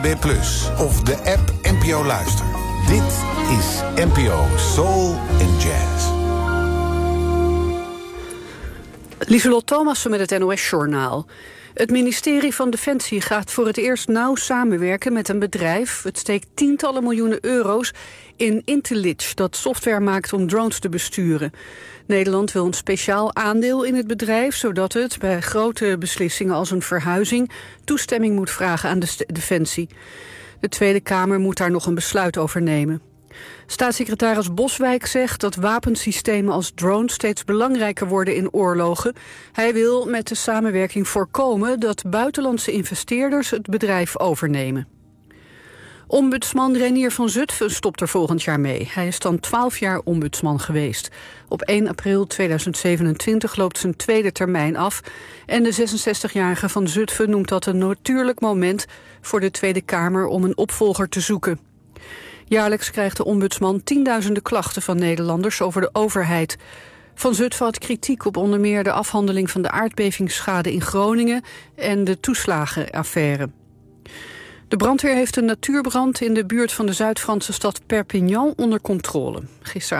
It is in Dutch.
B+ of de app NPO Luister. Dit is NPO Soul and Jazz. Lieselot Thomassen met het NOS-journaal. Het ministerie van Defensie gaat voor het eerst nauw samenwerken met een bedrijf. Het steekt tientallen miljoenen euro's in Intellige, dat software maakt om drones te besturen. Nederland wil een speciaal aandeel in het bedrijf, zodat het bij grote beslissingen als een verhuizing toestemming moet vragen aan de Defensie. De Tweede Kamer moet daar nog een besluit over nemen. Staatssecretaris Boswijk zegt dat wapensystemen als drones steeds belangrijker worden in oorlogen. Hij wil met de samenwerking voorkomen dat buitenlandse investeerders het bedrijf overnemen. Ombudsman Reinier van Zutphen stopt er volgend jaar mee. Hij is dan 12 jaar ombudsman geweest. Op 1 april 2027 loopt zijn tweede termijn af. En de 66-jarige van Zutphen noemt dat een natuurlijk moment voor de Tweede Kamer om een opvolger te zoeken. Jaarlijks krijgt de ombudsman tienduizenden klachten van Nederlanders over de overheid. Van Zutphen had kritiek op onder meer de afhandeling van de aardbevingsschade in Groningen en de toeslagenaffaire. De brandweer heeft een natuurbrand in de buurt van de Zuid-Franse stad Perpignan onder controle. Gisteren